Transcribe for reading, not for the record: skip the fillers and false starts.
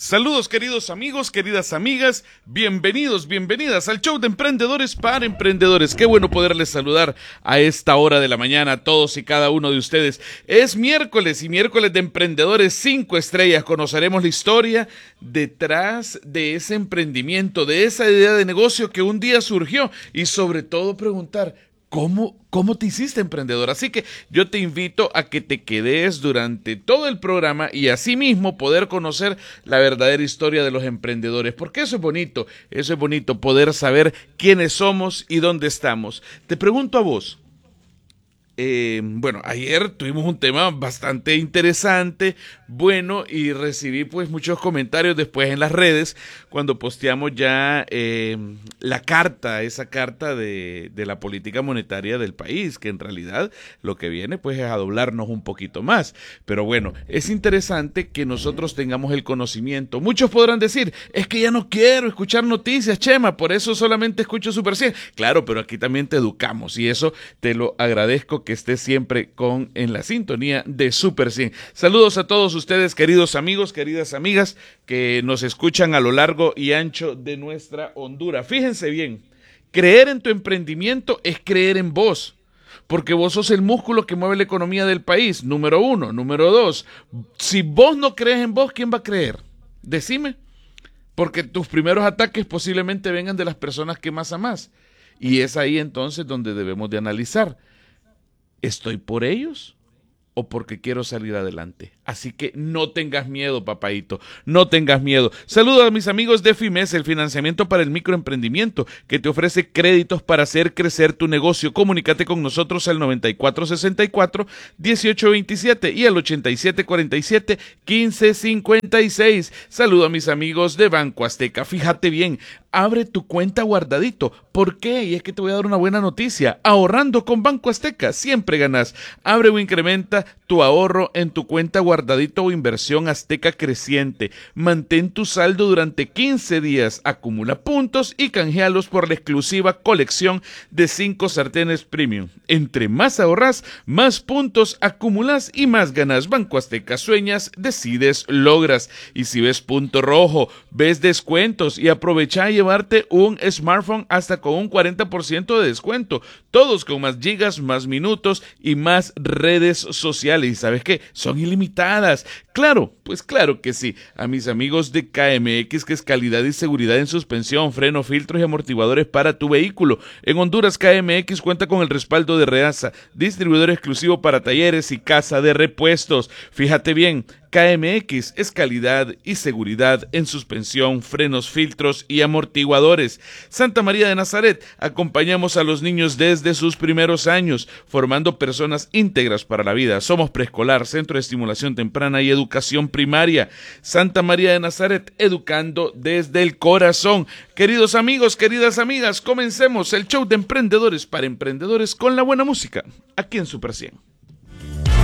Saludos queridos amigos, queridas amigas, bienvenidos, bienvenidas al show de Emprendedores para Emprendedores. Qué bueno poderles saludar a esta hora de la mañana a todos y cada uno de ustedes. Es miércoles y miércoles de Emprendedores 5 estrellas. Conoceremos la historia detrás de ese emprendimiento, de esa idea de negocio que un día surgió y sobre todo preguntar ¿Cómo te hiciste emprendedor? Así que yo te invito a que te quedes durante todo el programa y asimismo poder conocer la verdadera historia de los emprendedores, porque eso es bonito poder saber quiénes somos y dónde estamos. Te pregunto a vos. Ayer tuvimos un tema bastante interesante, y recibí pues muchos comentarios después en las redes cuando posteamos ya esa carta de la política monetaria del país, que en realidad lo que viene pues es a doblarnos un poquito más. Pero bueno, es interesante que nosotros tengamos el conocimiento. Muchos podrán decir, es que ya no quiero escuchar noticias, Chema, por eso solamente escucho Super 100. Claro, pero aquí también te educamos y eso te lo agradezco que estés siempre en la sintonía de Super 100. Saludos a todos ustedes, queridos amigos, queridas amigas, que nos escuchan a lo largo y ancho de nuestra Honduras. Fíjense bien, creer en tu emprendimiento es creer en vos, porque vos sos el músculo que mueve la economía del país, número uno. Número dos, si vos no crees en vos, ¿quién va a creer? Decime, porque tus primeros ataques posiblemente vengan de las personas que más amás, y es ahí entonces donde debemos de analizar. ¿Estoy por ellos o porque quiero salir adelante? Así que no tengas miedo, papaíto, no tengas miedo. Saludos a mis amigos de FIMES, el financiamiento para el microemprendimiento, que te ofrece créditos para hacer crecer tu negocio. Comunícate con nosotros al 9464-1827 y al 8747-1556. Saludos a mis amigos de Banco Azteca. Fíjate bien, abre tu cuenta guardadito. ¿Por qué? Y es que te voy a dar una buena noticia. Ahorrando con Banco Azteca siempre ganas. Abre o incrementa tu ahorro en tu cuenta guardadito o inversión Azteca creciente. Mantén tu saldo durante 15 días, acumula puntos y canjealos por la exclusiva colección de 5 sartenes premium. Entre más ahorras, más puntos acumulas y más ganas. Banco Azteca, sueñas, decides, logras. Y si ves punto rojo, ves descuentos y aprovecha a llevarte un smartphone hasta con un 40% de descuento. Todos con más gigas, más minutos y más redes sociales. ¿Y sabes qué? Son ilimitadas. Claro, pues claro que sí. A mis amigos de KMX, que es calidad y seguridad en suspensión, freno, filtros y amortiguadores para tu vehículo. En Honduras, KMX cuenta con el respaldo de Reasa, distribuidor exclusivo para talleres y casa de repuestos. Fíjate bien, KMX es calidad y seguridad en suspensión, frenos, filtros y amortiguadores. Santa María de Nazaret, acompañamos a los niños desde sus primeros años, formando personas íntegras para la vida. Somos preescolar, centro de estimulación temprana y educación primaria. Santa María de Nazaret, educando desde el corazón. Queridos amigos, queridas amigas, comencemos el show de Emprendedores para Emprendedores con la buena música, aquí en Super 100.